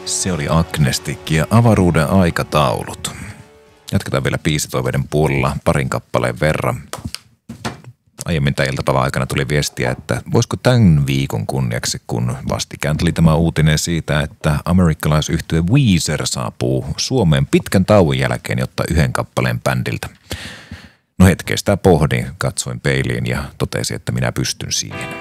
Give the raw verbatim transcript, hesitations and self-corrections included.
Se oli Agnestic ja avaruuden aikataulut. Jatketaan vielä biisitoiveiden puolella parin kappaleen verran. Aiemmin tämän iltapäivän aikana tuli viestiä, että voisiko tämän viikon kunniaksi, kun vastikään tuli tämä uutinen siitä, että amerikkalaisyhtye Weezer saapuu Suomeen pitkän tauon jälkeen, jotta yhden kappaleen bändiltä. No hetkeä sitä pohdin, katsoin peiliin ja totesin, että minä pystyn siihen.